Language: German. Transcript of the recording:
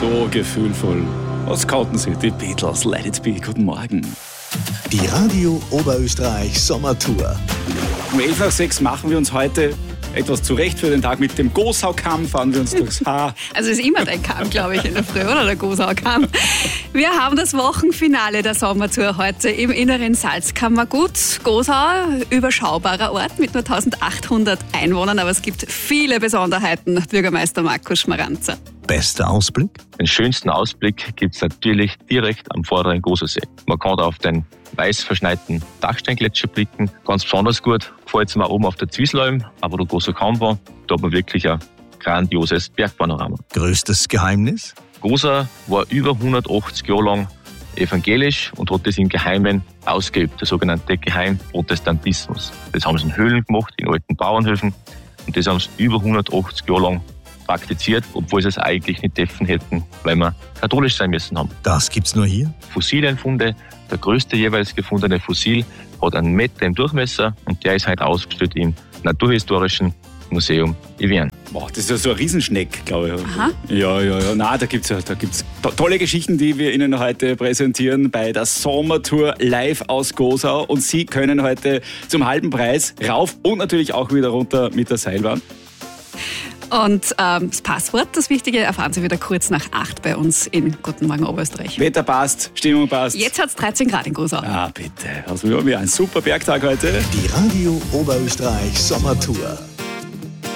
so gefühlvoll. Aus Cotton City, Beatles, Let It Be. Guten Morgen. Die Radio Oberösterreich Sommertour. Um 5:11 machen wir uns heute etwas zurecht für den Tag. Mit dem Gosau-Kamm fahren wir uns durchs Haar. Also ist immer dein Kamm, glaube ich, in der Früh, oder der Gosau-Kamm. Wir haben das Wochenfinale der Sommertour heute im inneren Salzkammergut. Gosau, überschaubarer Ort mit nur 1800 Einwohnern, aber es gibt viele Besonderheiten. Bürgermeister Markus Schmarantzer. Bester Ausblick? Den schönsten Ausblick gibt es natürlich direkt am vorderen Gosersee. Man kann da auf den weiß verschneiten Dachsteingletscher blicken. Ganz besonders gut gefällt es mir oben auf der Zwieselalm, aber der Gosau-Kamm war, da hat man wirklich ein grandioses Bergpanorama. Größtes Geheimnis? Gosau war über 180 Jahre lang evangelisch und hat das im Geheimen ausgeübt, der sogenannte Geheimprotestantismus. Das haben sie in Höhlen gemacht, in alten Bauernhöfen, und das haben sie über 180 Jahre lang praktiziert, obwohl sie es eigentlich nicht dürfen hätten, weil wir katholisch sein müssen haben. Das gibt's nur hier? Fossilienfunde, der größte jeweils gefundene Fossil hat einen Meter im Durchmesser und der ist heute ausgestellt im Naturhistorischen Museum Yvern. Boah, das ist ja so ein Riesenschneck, glaube ich. Aha. Ja. Na, da gibt's tolle Geschichten, die wir Ihnen heute präsentieren bei der Sommertour live aus Gosau. Und Sie können heute zum halben Preis rauf und natürlich auch wieder runter mit der Seilbahn. Und das Passwort, das Wichtige, erfahren Sie wieder kurz nach 8 bei uns in Guten Morgen Oberösterreich. Wetter passt, Stimmung passt. Jetzt hat es 13 Grad in Gosau. Ah, bitte. Also wir haben ja einen super Bergtag heute. Die Radio Oberösterreich Sommertour.